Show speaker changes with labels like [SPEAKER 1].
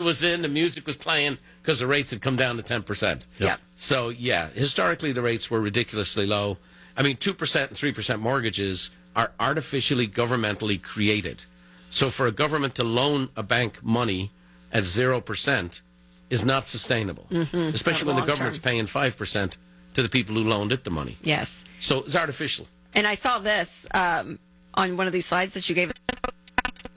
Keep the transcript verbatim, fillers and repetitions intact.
[SPEAKER 1] was in, the music was playing, because the rates had come down to ten percent.
[SPEAKER 2] Yeah.
[SPEAKER 1] So, yeah, historically the rates were ridiculously low. I mean, two percent and three percent mortgages are artificially governmentally created. So for a government to loan a bank money at zero percent is not sustainable,
[SPEAKER 2] mm-hmm.
[SPEAKER 1] especially
[SPEAKER 2] not
[SPEAKER 1] when the government's
[SPEAKER 2] term.
[SPEAKER 1] paying five percent to the people who loaned it the money.
[SPEAKER 2] Yes.
[SPEAKER 1] So it's artificial.
[SPEAKER 2] And I saw this um, on one of these slides that you gave us.